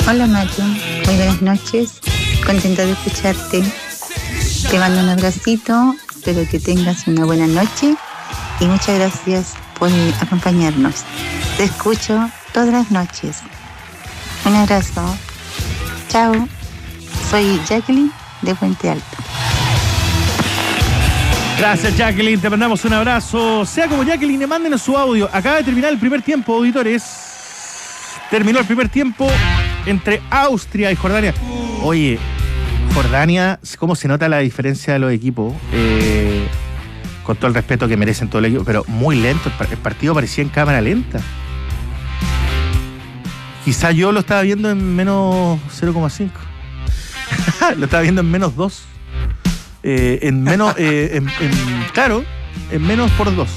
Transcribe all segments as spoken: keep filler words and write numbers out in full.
Hola Mario, muy buenas noches, contenta de escucharte. Te mando un abracito, espero que tengas una buena noche y muchas gracias por acompañarnos. Te escucho todas las noches. Un abrazo. Chao. Soy Jacqueline de Puente Alto. Gracias, Jacqueline. Te mandamos un abrazo. Sea como Jacqueline, mándenos su audio. Acaba de terminar el primer tiempo, auditores. Terminó el primer tiempo entre Austria y Jordania. Oye, Jordania, ¿cómo se nota la diferencia de los equipos? Eh, con todo el respeto que merecen todo el equipo, pero muy lento. El partido parecía en cámara lenta. Quizá yo lo estaba viendo en menos cero coma cinco. Lo estaba viendo en menos dos. Eh, en menos, eh, en, en, claro, en menos por dos.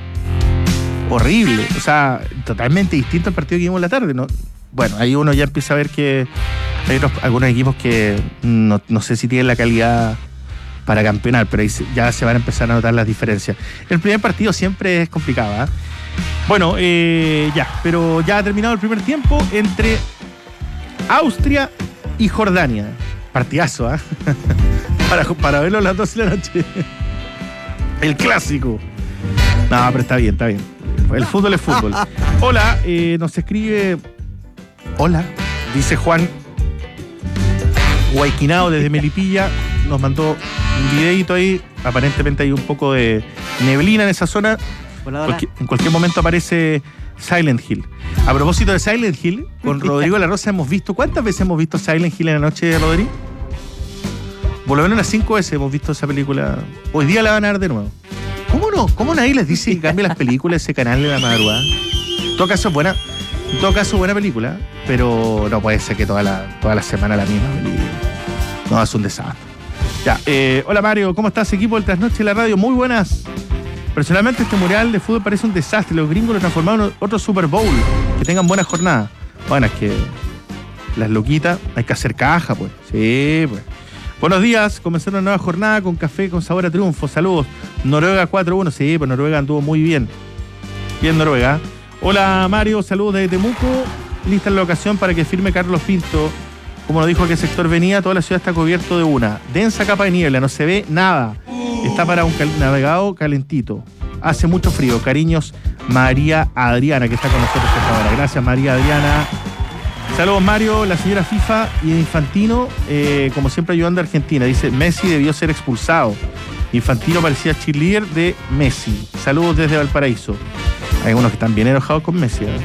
Horrible. O sea, totalmente distinto al partido que vimos en la tarde, ¿no? Bueno, ahí uno ya empieza a ver que hay otros, algunos equipos que no, no sé si tienen la calidad para campeonar, pero ahí ya se van a empezar a notar las diferencias. El primer partido siempre es complicado, ¿eh? Bueno, eh, ya, pero ya ha terminado el primer tiempo entre Austria y Jordania. Partidazo, ¿eh? para, para verlo a las doce de la noche. El clásico. No, pero está bien, está bien. El fútbol es fútbol. Hola, eh, nos escribe... Hola, dice Juan Guayquinao desde Melipilla. Nos mandó un videito ahí. Aparentemente hay un poco de neblina en esa zona. Hola, hola. Cualquier, en cualquier momento aparece Silent Hill. A propósito de Silent Hill, con Rodrigo La Rosa hemos visto... ¿Cuántas veces hemos visto Silent Hill en la noche, Rodrigo? Por lo menos unas cinco veces hemos visto esa película. Hoy día la van a dar de nuevo. ¿Cómo no? ¿Cómo nadie les dice que cambie las películas ese canal de la madrugada? En todo caso, buena, en todo caso, buena película, pero no puede ser que toda la, toda la semana la misma película. No, es un desastre. Ya, eh, hola Mario, ¿cómo estás? Equipo del Trasnoche de la Radio, muy buenas. Personalmente este mundial de fútbol parece un desastre. Los gringos lo transformaron en otro Super Bowl. Que tengan buena jornada. Bueno, es que las loquitas hay que hacer caja, pues. Sí, pues. Buenos días, comenzó una nueva jornada con café con sabor a triunfo. Saludos. Noruega cuatro uno, sí, pues Noruega anduvo muy bien. Bien Noruega. Hola Mario, saludos desde Temuco. Lista en la ocasión para que firme Carlos Pinto. Como nos dijo que el sector venía, toda la ciudad está cubierto de una densa capa de niebla, no se ve nada. Está para un cal- navegado calentito. Hace mucho frío. Cariños, María Adriana, que está con nosotros esta hora. Gracias, María Adriana. Saludos, Mario, la señora FIFA y Infantino, eh, como siempre ayudando a Argentina. Dice, Messi debió ser expulsado. Infantino parecía cheerleader de Messi. Saludos desde Valparaíso. Hay unos que están bien enojados con Messi, ¿eh?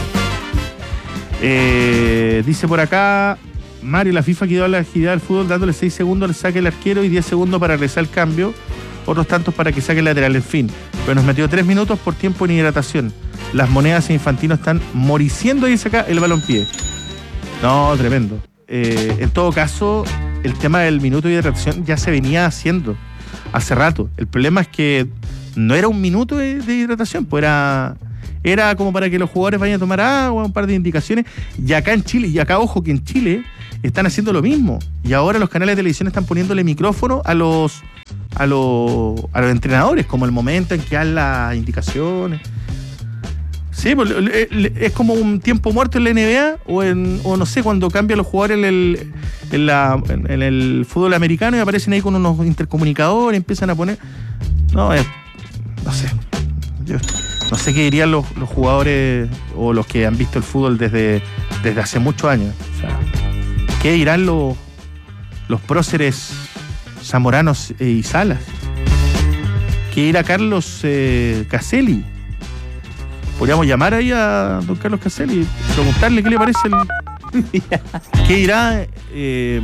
Eh, dice por acá, Mario, la FIFA quedó a la agilidad del fútbol dándole seis segundos al saque el arquero y diez segundos para realizar el cambio. Otros tantos para que saque el lateral, en fin. Pero nos metió tres minutos por tiempo en hidratación. Las monedas e Infantino están moriciendo, dice acá, el balompié. No, tremendo. Eh, en todo caso, el tema del minuto de hidratación ya se venía haciendo hace rato. El problema es que no era un minuto de, de hidratación, pues era, era como para que los jugadores vayan a tomar agua, un par de indicaciones. Y acá en Chile, y acá ojo que en Chile están haciendo lo mismo. Y ahora los canales de televisión están poniéndole micrófono a los, a los, a los entrenadores, como el momento en que dan las indicaciones. Sí, pues, es como un tiempo muerto en la N B A o, en, o no sé, cuando cambian los jugadores en el, en, la, en el fútbol americano y aparecen ahí con unos intercomunicadores, empiezan a poner... No, es, no sé. Yo, no sé qué dirían los, los jugadores o los que han visto el fútbol desde, desde hace muchos años. O sea, ¿qué dirán los, los próceres zamoranos y Salas? ¿Qué dirá Carlos eh, Caselli? Podríamos llamar ahí a don Carlos Caselli y preguntarle qué le parece el... ¿Qué dirá eh,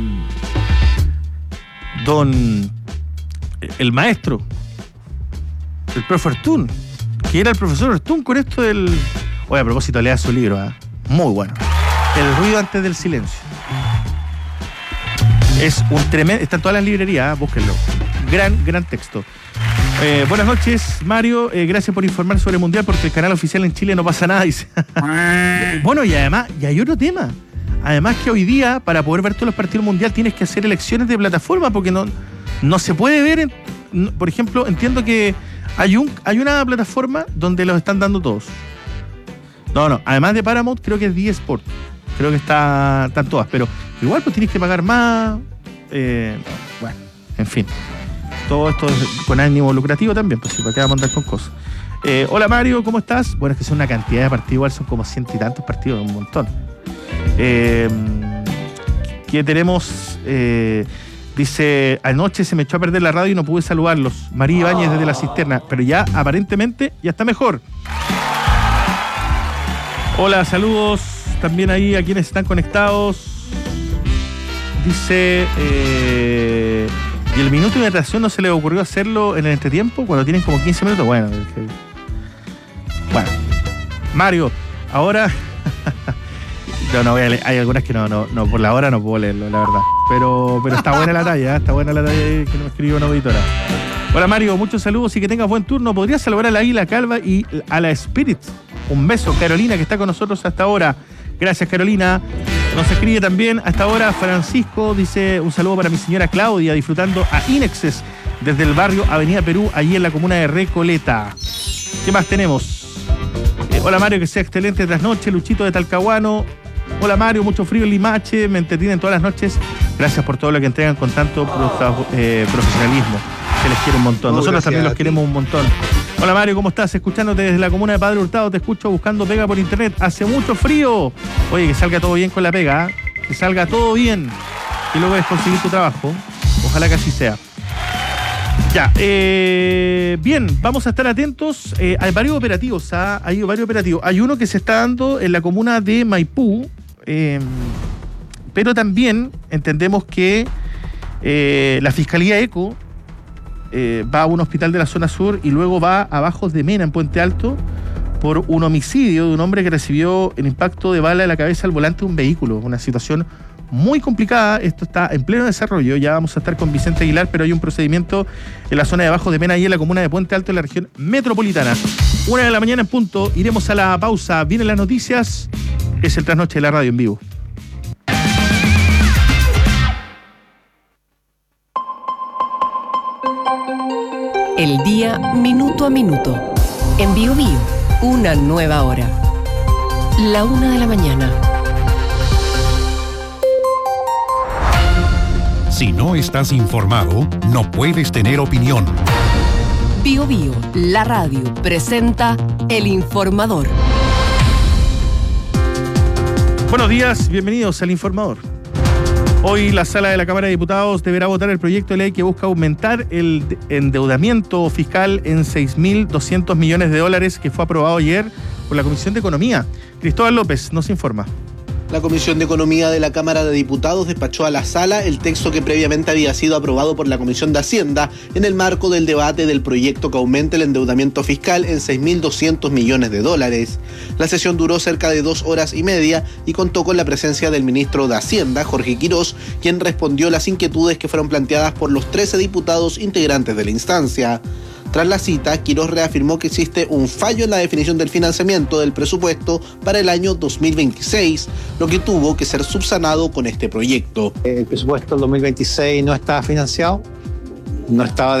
don... el maestro, el profesor Ortún? ¿Qué era el profesor Ortún con esto del... Oye, a propósito, lea su libro, ¿eh? Muy bueno. El ruido antes del silencio. Es un tremendo... Está en todas las librerías, ¿eh? Búsquenlo. Gran, gran texto. Eh, buenas noches, Mario. Eh, gracias por informar sobre el Mundial, porque el canal oficial en Chile no pasa nada, dice. Bueno, y además, y hay otro tema. Además que hoy día, para poder ver todos los partidos del Mundial, tienes que hacer elecciones de plataforma, porque no, no se puede ver... En, no, por ejemplo, entiendo que hay, un, hay una plataforma donde los están dando todos. No, no. Además de Paramount, creo que es D Sport. creo que está, están todas, pero igual pues tienes que pagar más, eh, bueno, en fin. Todo esto es con ánimo lucrativo también, pues si para qué vamos a andar con cosas. Eh, hola Mario, ¿cómo estás? Bueno, es que son una cantidad de partidos, igual son como ciento y tantos partidos, un montón. Eh, que tenemos, eh, dice, anoche se me echó a perder la radio y no pude saludarlos. María Ibáñez desde la cisterna, pero ya aparentemente ya está mejor. Hola, saludos también ahí a quienes están conectados. Dice, eh, ¿y el minuto de natación no se le ocurrió hacerlo en el entretiempo cuando tienen como quince minutos? Bueno, es que, bueno. Mario, ahora... no, no voy a leer. Hay algunas que no, no, no, por la hora no puedo leerlo, la verdad. Pero, pero está buena la talla, ¿eh? Está buena la talla que nos escribió una auditora. Hola Mario, muchos saludos y que tengas buen turno. ¿Podrías saludar a la Águila Calva y a la Spirit? Un beso, Carolina, que está con nosotros hasta ahora. Gracias, Carolina. Nos escribe también hasta ahora Francisco, dice un saludo para mi señora Claudia, disfrutando a Inexes desde el barrio Avenida Perú, allí en la comuna de Recoleta. ¿Qué más tenemos? Eh, hola Mario, que sea excelente trasnoche. Luchito de Talcahuano. Hola Mario, mucho frío en Limache, me entretienen todas las noches. Gracias por todo lo que entregan con tanto prof, eh, profesionalismo. Que les quiero un montón. No, Nosotros también los ti. queremos un montón. Hola Mario, ¿cómo estás? Escuchándote desde la comuna de Padre Hurtado, te escucho buscando pega por internet. Hace mucho frío. Oye, que salga todo bien con la pega, ¿eh? Que salga todo bien. Que logres conseguir tu trabajo. Ojalá que así sea. Ya, eh, bien, vamos a estar atentos. Eh, hay varios operativos, ¿ah? Hay varios operativos. Hay uno que se está dando en la comuna de Maipú, eh, pero también entendemos que eh, la Fiscalía ECO eh, va a un hospital de la zona sur y luego va a Bajos de Mena, en Puente Alto, por un homicidio de un hombre que recibió el impacto de bala en la cabeza al volante de un vehículo. Una situación muy complicada, esto está en pleno desarrollo, ya vamos a estar con Vicente Aguilar, pero hay un procedimiento en la zona de Bajos de Mena y en la comuna de Puente Alto, en la región metropolitana. Una de la mañana en punto, iremos a la pausa, vienen las noticias, es el Trasnoche de la radio en vivo. El día minuto a minuto, en Bio Bio, una nueva hora, la una de la mañana. Si no estás informado, no puedes tener opinión. Bio Bio, la radio, presenta El Informador. Buenos días, bienvenidos al Informador. Hoy la Sala de la Cámara de Diputados deberá votar el proyecto de ley que busca aumentar el endeudamiento fiscal en seis mil doscientos millones de dólares que fue aprobado ayer por la Comisión de Economía. Cristóbal López nos informa. La Comisión de Economía de la Cámara de Diputados despachó a la Sala el texto que previamente había sido aprobado por la Comisión de Hacienda en el marco del debate del proyecto que aumente el endeudamiento fiscal en seis mil doscientos millones de dólares. La sesión duró cerca de dos horas y media y contó con la presencia del ministro de Hacienda, Jorge Quirós, quien respondió las inquietudes que fueron planteadas por los trece diputados integrantes de la instancia. Tras la cita, Quirós reafirmó que existe un fallo en la definición del financiamiento del presupuesto para el año dos mil veintiséis, lo que tuvo que ser subsanado con este proyecto. El presupuesto del dos mil veintiséis no estaba financiado, no estaba